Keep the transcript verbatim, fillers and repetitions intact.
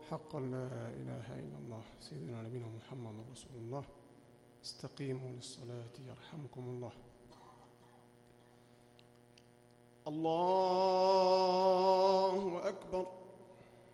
حقا لا إله إلا الله سيدنا نبينا محمد رسول الله. استقيموا للصلاة يرحمكم الله. الله